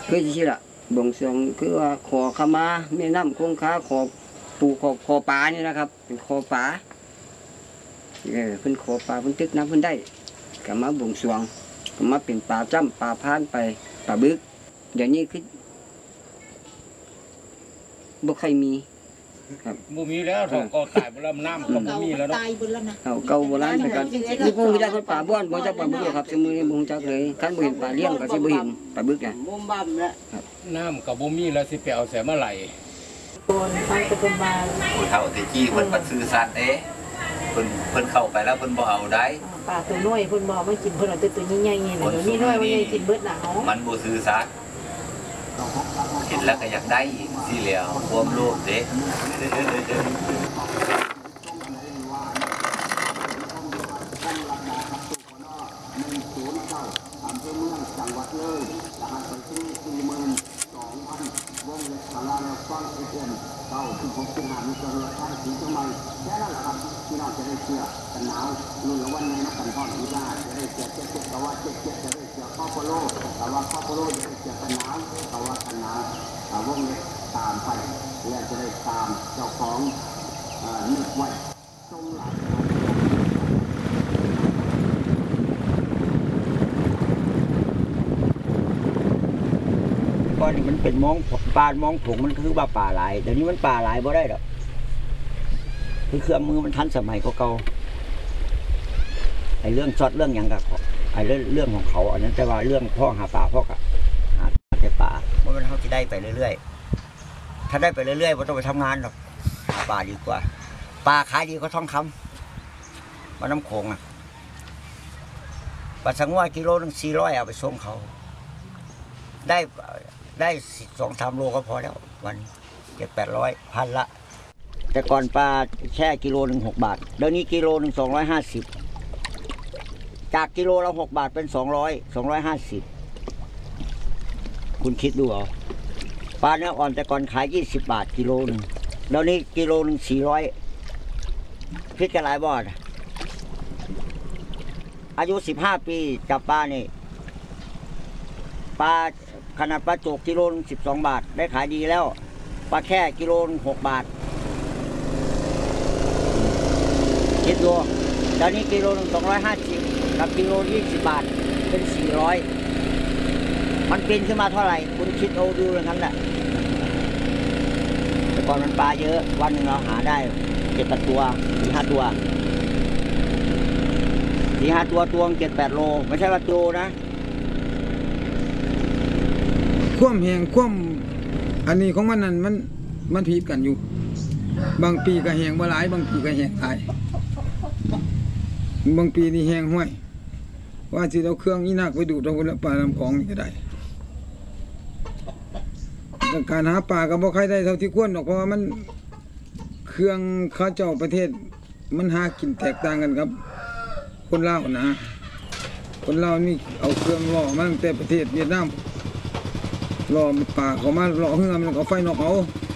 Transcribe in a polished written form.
คือที่ละบ่งสรวงคือว่าขอขมาแม่น้ำคงคาขอปูขอปลานี่นะครับเป็นขอปลาเพิ่นขอปลาเพิ่นตึกน้ำเพิ่นได้ก็มาบ่งสรวงก็มาเป็นปลาจ้ำปลาพานไปปลาบึกเดี๋ยวนี้คือบ่ใครมีครับบ่มีแล้วเขาก็ตายบ่แล้วน้ำก็บ่มีแล้วเนาะตายเบิดแล้วนะเก่าโบราณเหมือนกันนี่บ่ฮู้จักปลาบ้วนบ่จักปลาบึกครับซุมื้อนี้บ่ฮู้จักเลยคันบ่เห็นปลาเลี้ยงก็สิบ่เห็นปลาบึกน่ะมุมบ้ำแล้วน้ำก็บ่มีแล้วสิไปเอาแสมาไหลคนไปตะกุมบาผู้เฒ่าที่จี้เพิ่นบ่ซื่อสัตย์เด้เพิ่นเข้าไปแล้วเพิ่นบ่เอาได้ปลาตัวน้อยเพิ่นบ่มากินเพิ่นเอาแต่ตัวใหญ่ๆนี่น่ะตัวนี้น้อยมันใหญ่กินเบิดน่ะเฮามันบ่ซื่อสัตย์เห็นแล้วก็อยากได้อีกสิแล้วความโลภเด้ตามไปและจะได้ตามเจ้าของนึกไว้ตรงหลังก้อนนี้มันเป็นมองปลามองผงมันคือป่าหลายแต่นี้มันป่าหลายบ่ได้หรอกคือเครื่องมือมันทันสมัยเก่าไอ้เรื่องช็อตเรื่องอย่างกับไอ้เรื่องของเขาอันนั้นแต่ว่าเรื่องพ่อหาป่าพ่อกับหาแต่ป่ามันเขาจะได้ไปเรื่อยๆถ้าได้ไปเรื่อยๆไม่ต้องไปทำงานหรอกหาป่าดีกว่าป่าขายดีก็ทองคำมาน้ำโขงอ่ะปลาสังวากิโลนึง400เอาไปส่งเขาได้2-3 โลก็พอแล้ววัน700-800พันละแต่ก่อนปลาแค่กิโลนึง6 บาทเดี๋ยวนี้กิโลนึง250จากกิโลละ6 บาทเป็น250คุณคิดดูเอาปลาเนื้ออ่อนแต่ก่อนขาย20 บาทกิโลนึงเดี๋ยวนี้กิโลนึง400พิจารณาบ่ออายุ15 ปีจับปลานี่ปลาขนาดปลาโจกกิโลนึง12 บาทได้ขายดีแล้วปลาแค่กิโลนึง6 บาทคิดดูตอนนี้กิโลนึง250กับกิโล20 บาทเป็น400มันเป็นขึ้นมาเท่าไหร่คุณคิดเอาดูอย่างนั้นแหละแต่ก่อนมันปลาเยอะวันหนึ่งเราหาได้7-8 ตัว4-5 ตัว4-5 ตัวตัว7-8 โลไม่ใช่ว่าโลนะคว่ำแหงคว่ำอันนี้ของมันนั่นมันผิดกันอยู่บางปีก็แหงบ่หลายบางปีก็แหงหลายบางปีนี่แหงห้วยว่าสิเอาเครื่องอีนักไปดูดเอาปลาลำคลองนี่ก็ได้การหาปลาก็บ่ใครได้เท่าที่ควรหรอกเพราะว่ามันเครื่องเขาเจ้าประเทศมันหากินแตกต่างกันครับคนลาวนะคนลาวนี่เอาเครื่องล่อมาตั้งแต่ประเทศเวียดนามล่อปลาเขามาล่อเฮือมันก็ไฟนอกเอา